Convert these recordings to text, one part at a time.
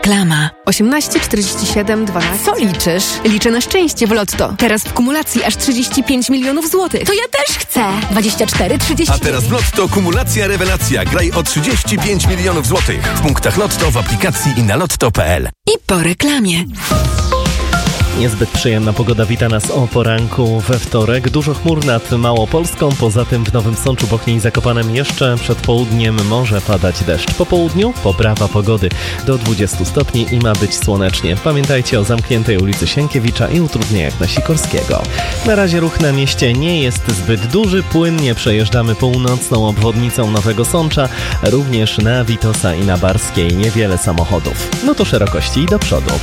Reklama. 18 47 12. Co liczysz? Liczę na szczęście w Lotto. Teraz w kumulacji aż 35 milionów złotych. To ja też chcę. 24 30. A teraz w Lotto kumulacja rewelacja. Graj o 35 milionów złotych. W punktach Lotto, w aplikacji i na lotto.pl. I po reklamie. Niezbyt przyjemna pogoda wita nas o poranku we wtorek. Dużo chmur nad Małopolską, poza tym w Nowym Sączu, Bochni i Zakopanem jeszcze przed południem może padać deszcz. Po południu poprawa pogody do 20 stopni i ma być słonecznie. Pamiętajcie o zamkniętej ulicy Sienkiewicza i utrudnieniach na Sikorskiego. Na razie ruch na mieście nie jest zbyt duży, płynnie przejeżdżamy północną obwodnicą Nowego Sącza, również na Witosa i na Barskiej niewiele samochodów. No to szerokości do przodu.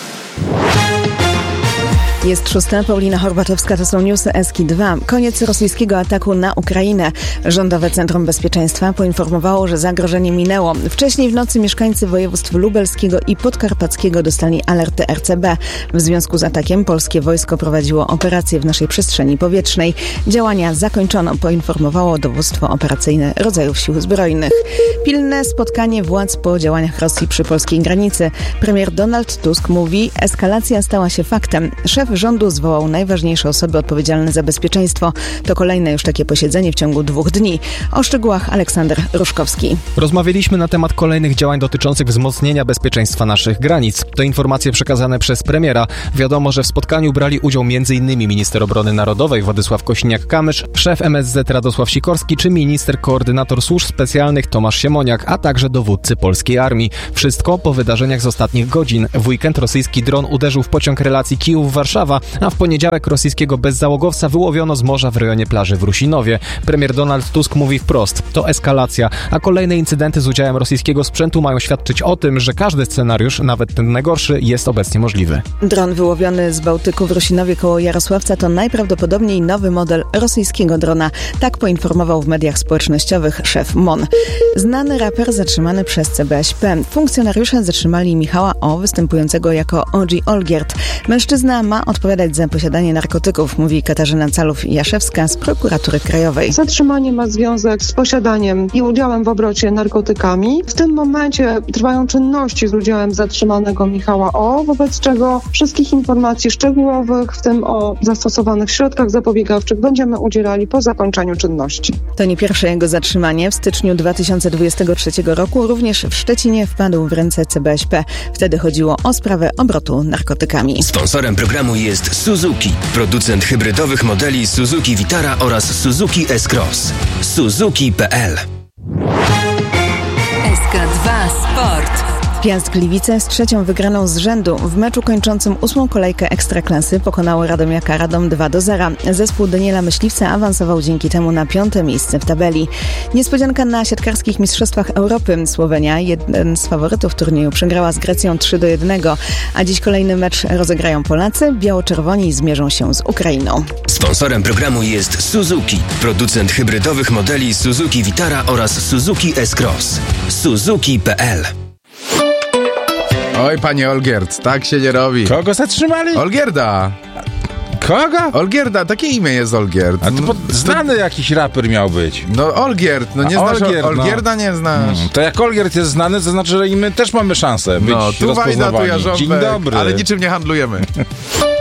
Jest 6. Paulina Horbaczewska, to są newsy Eski 2. Koniec rosyjskiego ataku na Ukrainę. Rządowe Centrum Bezpieczeństwa poinformowało, że zagrożenie minęło. Wcześniej w nocy mieszkańcy województw lubelskiego i podkarpackiego dostali alerty RCB. W związku z atakiem polskie wojsko prowadziło operacje w naszej przestrzeni powietrznej. Działania zakończono, poinformowało dowództwo operacyjne rodzajów sił zbrojnych. Pilne spotkanie władz po działaniach Rosji przy polskiej granicy. Premier Donald Tusk mówi, eskalacja stała się faktem. Szef rządu zwołał najważniejsze osoby odpowiedzialne za bezpieczeństwo. To kolejne już takie posiedzenie w ciągu 2 dni. O szczegółach Aleksander Ruszkowski. Rozmawialiśmy na temat kolejnych działań dotyczących wzmocnienia bezpieczeństwa naszych granic. To informacje przekazane przez premiera. Wiadomo, że w spotkaniu brali udział m.in. minister obrony narodowej Władysław Kosiniak-Kamysz, szef MSZ Radosław Sikorski czy minister koordynator służb specjalnych Tomasz Siemoniak, a także dowódcy polskiej armii. Wszystko po wydarzeniach z ostatnich godzin. W weekend rosyjski dron uderzył w pociąg relacji Kijów-Warszawa, a w poniedziałek rosyjskiego bezzałogowca wyłowiono z morza w rejonie plaży w Rusinowie. Premier Donald Tusk mówi wprost, to eskalacja, a kolejne incydenty z udziałem rosyjskiego sprzętu mają świadczyć o tym, że każdy scenariusz, nawet ten najgorszy, jest obecnie możliwy. Dron wyłowiony z Bałtyku w Rusinowie koło Jarosławca to najprawdopodobniej nowy model rosyjskiego drona. Tak poinformował w mediach społecznościowych szef MON. Znany raper zatrzymany przez CBŚP. Funkcjonariusze zatrzymali Michała O., występującego jako OG Olgierd. Mężczyzna ma odpowiadać za posiadanie narkotyków, mówi Katarzyna Calów-Jaszewska z Prokuratury Krajowej. Zatrzymanie ma związek z posiadaniem i udziałem w obrocie narkotykami. W tym momencie trwają czynności z udziałem zatrzymanego Michała O., wobec czego wszystkich informacji szczegółowych, w tym o zastosowanych środkach zapobiegawczych, będziemy udzielali po zakończeniu czynności. To nie pierwsze jego zatrzymanie. W styczniu 2023 roku również w Szczecinie wpadł w ręce CBŚP. Wtedy chodziło o sprawę obrotu narkotykami. Sponsorem programu jest Suzuki, producent hybrydowych modeli Suzuki Vitara oraz Suzuki S-Cross. Suzuki.pl. SK2 Sport. Piast Gliwice z 3. wygraną z rzędu. W meczu kończącym 8. kolejkę Ekstraklasy pokonało Radomiaka Radom 2-0. Zespół Daniela Myśliwca awansował dzięki temu na 5. miejsce w tabeli. Niespodzianka na siatkarskich mistrzostwach Europy. Słowenia, jeden z faworytów turnieju, przegrała z Grecją 3-1, a dziś kolejny mecz rozegrają Polacy. Biało-czerwoni zmierzą się z Ukrainą. Sponsorem programu jest Suzuki, producent hybrydowych modeli Suzuki Vitara oraz Suzuki S-Cross. Suzuki.pl. Oj, panie Olgierd, tak się nie robi. Kogo zatrzymali? Olgierda. Kogo? Olgierda, takie imię jest Olgierd. A to znany jakiś raper miał być. No Olgierd, no nie znasz Olgierda, nie znasz. To jak Olgierd jest znany, to znaczy, że i my też mamy szansę być tu wajda, tu jarząbek. Dzień dobry. Ale niczym nie handlujemy.